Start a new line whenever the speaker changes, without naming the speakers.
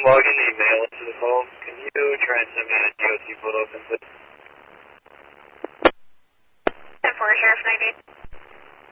logging the mail into the phone. Can you try and send me a DOT photo, please?
10-4, Sheriff 98.